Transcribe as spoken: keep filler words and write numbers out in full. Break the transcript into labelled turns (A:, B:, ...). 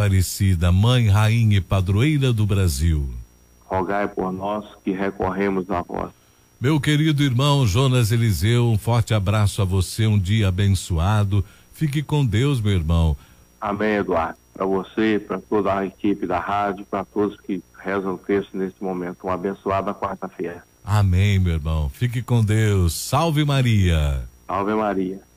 A: Aparecida, Mãe, Rainha e Padroeira do Brasil,
B: rogai por nós que recorremos a vós.
A: Meu querido irmão Jonas Eliseu, um forte abraço a você, um dia abençoado. Fique com Deus, meu irmão.
B: Amém, Eduardo. Para você, para toda a equipe da rádio, para todos que rezam o texto nesse momento. Uma abençoada quarta-feira.
A: Amém, meu irmão. Fique com Deus. Salve Maria.
B: Salve Maria.